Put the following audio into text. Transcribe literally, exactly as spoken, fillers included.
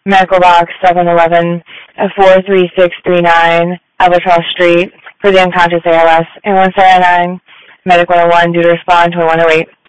Medical Box seven eleven, four three six three nine, Albatross Street, for the unconscious A L S, and one seven nine, Medic one oh one, due to respond to one oh eight.